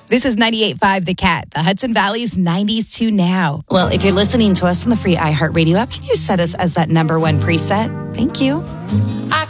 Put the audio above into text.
This is 98.5 The Cat, the Hudson Valley's 90s to now. Well, if you're listening to us on the free iHeartRadio app, can you set us as that number one preset? Thank you. I